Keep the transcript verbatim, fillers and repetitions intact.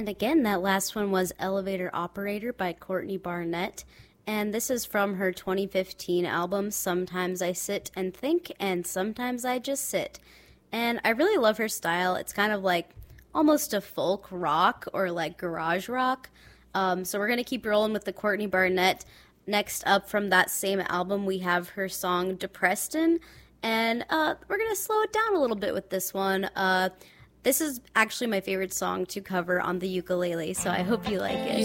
And again, that last one was Elevator Operator by Courtney Barnett. And this is from her twenty fifteen album, Sometimes I Sit and Think, and Sometimes I Just Sit. And I really love her style. It's kind of like almost a folk rock or like garage rock. Um, so we're going to keep rolling with the Courtney Barnett. Next up from that same album, we have her song Depreston. And uh, we're going to slow it down a little bit with this one. Uh, this is actually my favorite song to cover on the ukulele, so I hope you like it.